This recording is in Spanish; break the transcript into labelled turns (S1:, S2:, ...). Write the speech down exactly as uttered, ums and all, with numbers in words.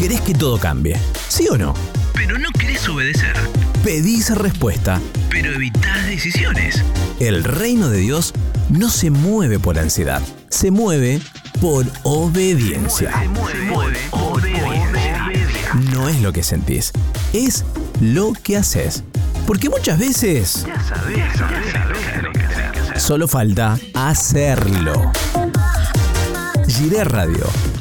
S1: Querés que todo cambie, ¿sí o no?
S2: Pero no querés obedecer.
S1: Pedís respuesta,
S2: Pero evitás decisiones.
S1: El reino de Dios no se mueve por ansiedad, se mueve por obediencia.
S2: Se mueve por obediencia.
S1: No es lo que sentís, es lo que haces. Porque muchas veces
S2: Ya sabés, ya sabés lo que tenés que hacer.
S1: solo falta hacerlo. Giré Radio.